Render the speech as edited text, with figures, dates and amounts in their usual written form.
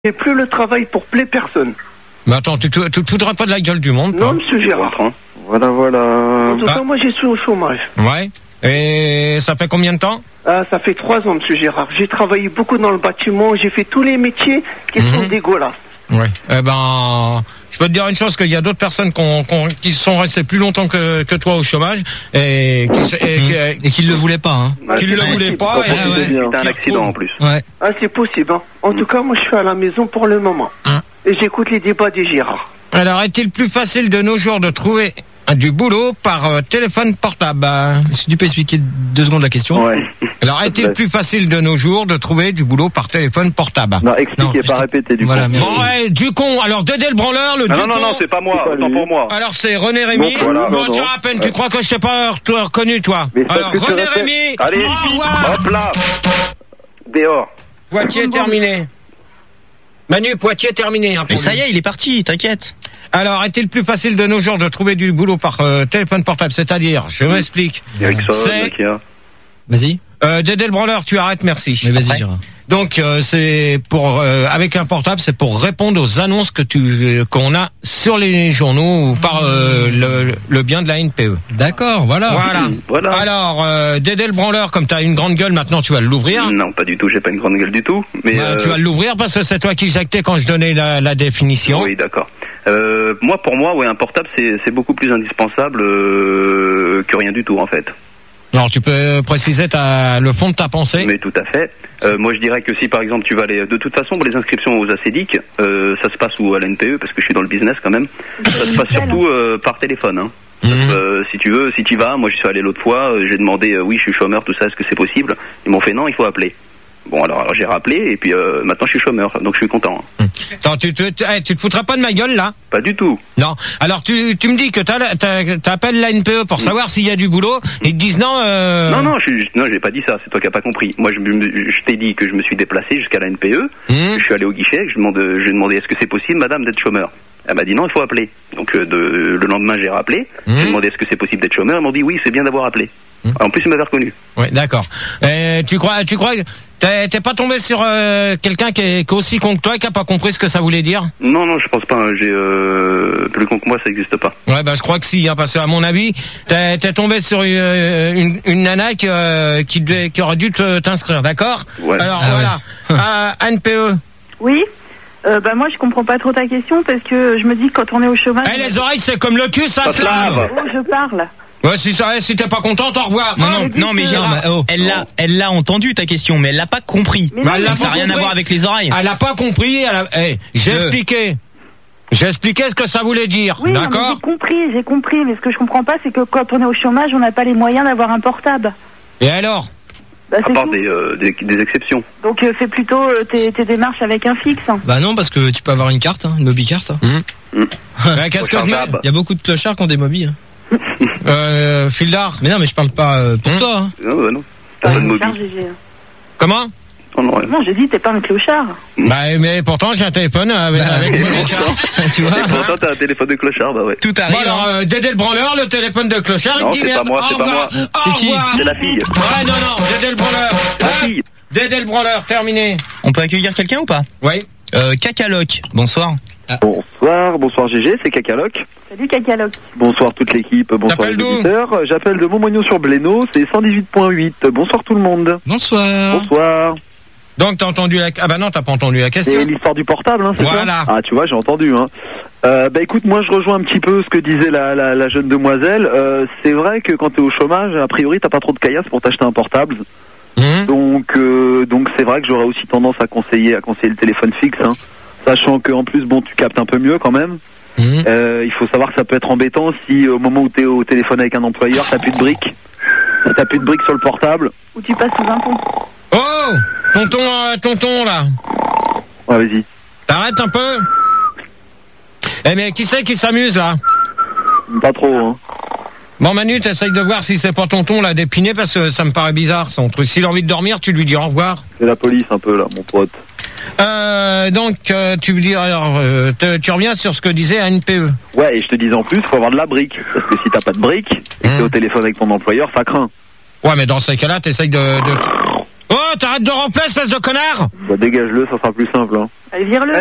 Et plus le travail pour plaire personne. Mais attends, tu te voudras pas de la gueule du monde, toi? Non, monsieur Gérard. Voilà. En tout cas, moi, je suis au chômage. Ouais. Et ça fait combien de temps? Ça fait 3 ans, monsieur Gérard. J'ai travaillé beaucoup dans le bâtiment. J'ai fait tous les métiers qui sont dégueulasses. Ouais. Eh ben, je peux te dire une chose, qu'il y a d'autres personnes qui sont restées plus longtemps que toi au chômage et qui le voulaient pas, hein. Qui le voulaient pas. C'était un accident en plus. Ouais. Ah, c'est possible. Hein. En tout cas, moi, je suis à la maison pour le moment. Et j'écoute les débats des Gérard. Alors, est-il plus facile de nos jours de trouver du boulot par téléphone portable? Est-ce que tu peux expliquer 2 secondes la question? Ouais. Alors, est-il plus facile de nos jours de trouver du boulot par téléphone portable? Non, expliquez, pas répéter du coup. Voilà, merci. Bon, ouais, du con. Alors, Dédé le branleur, le Ducon. Non, c'est pas moi, autant pour moi. Alors, c'est René Rémy. Donc, voilà, bon, non. tu rappelles, tu crois que je t'ai pas reconnu, toi? Mais alors, René Rémy. Allez, au revoir. hop là. Dehors. Poitiers terminé. Manu, Poitiers terminé. Hein, Mais ça y est, il est parti, t'inquiète. Alors, est-il plus facile de nos jours de trouver du boulot par téléphone portable? C'est-à-dire, je m'explique. Vas-y. Dédé le branleur, tu arrêtes, merci. Mais vas-y, Gérard. Donc, c'est pour avec un portable, c'est pour répondre aux annonces qu'on a sur les journaux ou par le bien de la NPE. D'accord, voilà. Alors, Dédé le branleur, comme tu as une grande gueule, maintenant tu vas l'ouvrir. Non, pas du tout, j'ai pas une grande gueule du tout. Mais Tu vas l'ouvrir parce que c'est toi qui jactais quand je donnais la définition. Oui, d'accord. Pour moi, un portable, c'est beaucoup plus indispensable que rien du tout, en fait. Alors, tu peux préciser le fond de ta pensée? Mais tout à fait. Moi, je dirais que si, par exemple, tu vas aller... De toute façon, pour les inscriptions aux ACDIC, ça se passe à l'NPE, parce que je suis dans le business quand même. Ça se passe surtout par téléphone. Hein. Si tu veux, si tu vas, moi, je suis allé l'autre fois, j'ai demandé, oui, je suis chômeur, tout ça, est-ce que c'est possible? Ils m'ont fait non, il faut appeler. Bon, alors j'ai rappelé, et puis maintenant je suis chômeur, donc je suis content. Attends, tu te foutras pas de ma gueule, là? Pas du tout. Non. Alors, tu me dis que t'appelles la NPE pour savoir s'il y a du boulot, et ils te disent non, Non, j'ai pas dit ça, c'est toi qui as pas compris. Moi, je t'ai dit que je me suis déplacé jusqu'à la NPE, je suis allé au guichet, j'ai demandé est-ce que c'est possible, madame, d'être chômeur? Elle m'a dit non, il faut appeler. Donc, le lendemain, j'ai rappelé, j'ai demandé est-ce que c'est possible d'être chômeur, ils m'ont dit oui, c'est bien d'avoir appelé. En plus, ils m'avaient reconnu. Oui, d'accord. Tu crois que t'es pas tombé sur quelqu'un qui est aussi con que toi et qui a pas compris ce que ça voulait dire? Non, je pense pas. J'ai plus con que moi, ça n'existe pas. Ouais, je crois que si, hein, parce que à mon avis, t'es tombé sur une nana qui aurait dû t'inscrire, d'accord? Ouais. Alors voilà, NPE. Oui. Moi je comprends pas trop ta question parce que je me dis que quand on est au chômage. Les oreilles c'est comme le cul, ça se lave. Oh, je parle. Ouais, si t'es pas contente, au revoir. Non, mais Gérard, elle l'a entendu ta question, mais elle l'a pas compris. Donc ça n'a rien à voir avec les oreilles. Elle a pas compris. J'ai expliqué. J'ai expliqué ce que ça voulait dire. Oui, d'accord. J'ai compris. Mais ce que je comprends pas, c'est que quand on est au chômage, on n'a pas les moyens d'avoir un portable. Et alors? À part des exceptions. Donc fais plutôt tes démarches avec un fixe. Bah non, parce que tu peux avoir une carte, une mobicarte. Qu'est-ce que je mets? Il y a beaucoup de clochards qui ont des mobiles. Fildar. Mais non, mais je parle pas pour toi. Hein. Non. Pas de mobile. Comment? Non, j'ai dit t'es pas un clochard. Mais pourtant j'ai un téléphone avec tu vois. Et pourtant t'as un téléphone de clochard, bah ouais. Tout arrive. Bon, alors Dédé le branleur, le téléphone de clochard, non, il dit c'est pas moi, c'est pas moi. C'est qui? C'est la fille. Ouais, non, Dédé le branleur. La fille. Dédé le branleur, terminé. On peut accueillir quelqu'un ou pas? Oui. Cacaloc, bonsoir. Bonsoir GG, c'est Cacaloc. Salut Cacaloc. Bonsoir toute l'équipe, bonsoir les auditeurs. J'appelle de Montmagnon-sur-Blénaud, c'est 118.8. Bonsoir tout le monde. Bonsoir. Donc t'as entendu ah bah non, t'as pas entendu la question. C'est l'histoire du portable, hein, c'est voilà. ça? Ah, tu vois, j'ai entendu, hein. Écoute, moi je rejoins un petit peu ce que disait la jeune demoiselle. C'est vrai que quand t'es au chômage, a priori t'as pas trop de caillasse pour t'acheter un portable. Donc c'est vrai que j'aurais aussi tendance à conseiller le téléphone fixe, hein. Sachant que en plus tu captes un peu mieux quand même. Il faut savoir que ça peut être embêtant si au moment où t'es au téléphone avec un employeur t'as plus de briques. Si t'as plus de briques sur le portable. Ou tu passes sous un pont. Oh, tonton là. Ouais, vas-y. T'arrêtes un peu. Mais qui c'est qui s'amuse là? Pas trop, hein. Bon Manu, t'essayes de voir si c'est pas tonton là d'épiné parce que ça me paraît bizarre son truc. S'il a envie de dormir, tu lui dis au revoir. C'est la police un peu là, mon pote. Tu me dis alors, tu reviens sur ce que disait NPE. Ouais, et je te disais en plus, faut avoir de la brique. Parce que si t'as pas de brique, et que t'es au téléphone avec ton employeur, ça craint. Ouais, mais dans ces cas-là, t'essayes de... Oh, t'arrêtes de remplir, espèce de connard! Bah dégage-le, ça sera plus simple. Hein. Allez, vire-le.